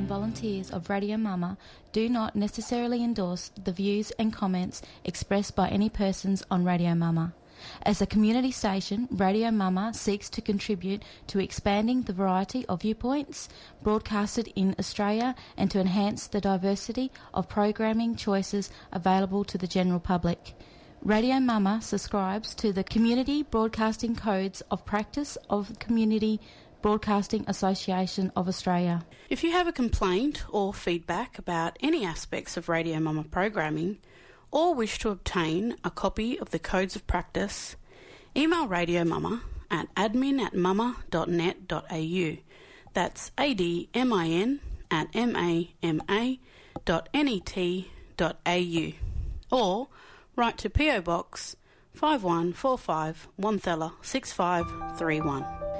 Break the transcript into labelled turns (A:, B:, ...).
A: and volunteers of Radio Mama do not necessarily endorse the views and comments expressed by any persons on Radio Mama. As a community station, Radio Mama seeks to contribute to expanding the variety of viewpoints broadcasted in Australia and to enhance the diversity of programming choices available to the general public. Radio Mama subscribes to the Community Broadcasting Codes of Practice of Community Broadcasting Association of Australia.
B: If you have a complaint or feedback about any aspects of Radio Mama programming, or wish to obtain a copy of the Codes of Practice, email Radio Mama at admin@mama.net.au. That's admin@mama.net.au. Or write to PO Box 5145 Wonthella 6531.